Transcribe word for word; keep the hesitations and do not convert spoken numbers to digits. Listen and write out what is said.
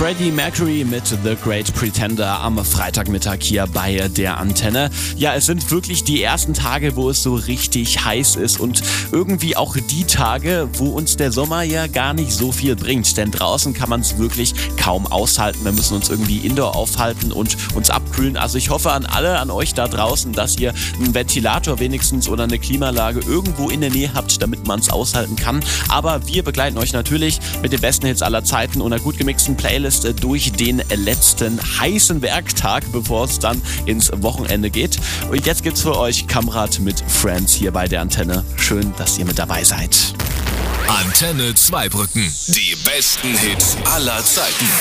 Freddie Mercury mit The Great Pretender am Freitagmittag hier bei der Antenne. Ja, es sind wirklich die ersten Tage, wo es so richtig heiß ist und irgendwie auch die Tage, wo uns der Sommer ja gar nicht so viel bringt. Denn draußen kann man es wirklich kaum aushalten. Wir müssen uns irgendwie indoor aufhalten und uns abkühlen. Also ich hoffe an alle, an euch da draußen, dass ihr einen Ventilator wenigstens oder eine Klimaanlage irgendwo in der Nähe habt, damit man es aushalten kann. Aber wir begleiten euch natürlich mit den besten Hits aller Zeiten und einer gut gemixten Playlist durch den letzten heißen Werktag, bevor es dann ins Wochenende geht. Und jetzt gibt's für euch Kamrat mit Friends hier bei der Antenne. Schön, dass ihr mit dabei seid. Antenne Zweibrücken. Die besten Hits aller Zeiten.